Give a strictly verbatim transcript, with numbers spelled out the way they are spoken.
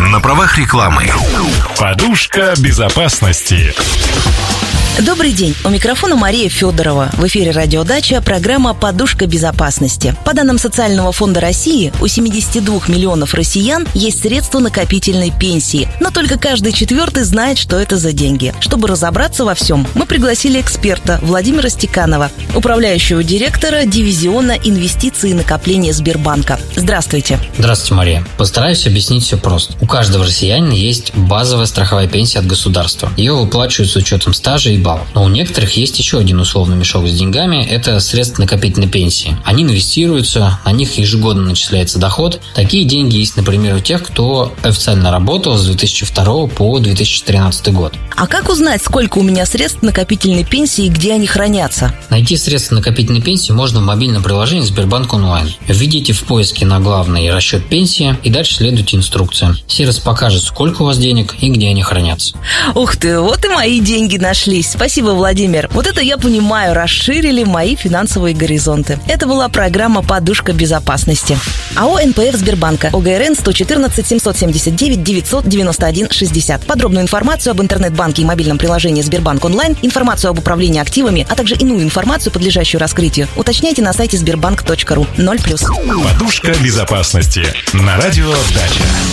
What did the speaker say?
на правах рекламы. Подушка безопасности. Добрый день. У микрофона Мария Федорова. В эфире «Радиодача» программа «Подушка безопасности». По данным Социального фонда России, у семьдесят два миллионов россиян есть средства накопительной пенсии. Но только каждый четвертый знает, что это за деньги. Чтобы разобраться во всем, мы пригласили эксперта Владимира Стеканова, управляющего директора дивизиона инвестиций и накопления Сбербанка. Здравствуйте. Здравствуйте, Мария. Постараюсь объяснить все просто. У каждого россиянина есть базовая страховая пенсия от государства. Ее выплачивают с учетом стажа и баллов. Но у некоторых есть еще один условный мешок с деньгами – это средства накопительной пенсии. Они инвестируются, на них ежегодно начисляется доход. Такие деньги есть, например, у тех, кто официально работал с две тысячи второго по две тысячи тринадцатый год. А как узнать, сколько у меня средств накопительной пенсии и где они хранятся? Найти средства накопительной пенсии можно в мобильном приложении Сбербанк онлайн. Введите в поиске на главный расчет пенсии и дальше следуйте инструкциям. Сервис покажет, сколько у вас денег и где они хранятся. Ух ты, вот и мои деньги нашлись. Спасибо, Владимир. Вот это я понимаю, расширили мои финансовые горизонты. Это была программа «Подушка безопасности». АО эн пэ эф Сбербанка. о гэ эр эн сто четырнадцать семьсот семьдесят девять девятьсот девяносто один шестьдесят. Подробную информацию об интернет-банке и мобильном приложении Сбербанк онлайн, информацию об управлении активами, а также иную информацию, подлежащую раскрытию, уточняйте на сайте сбербанк точка ру. ноль плюс. Подушка безопасности на радио Дача.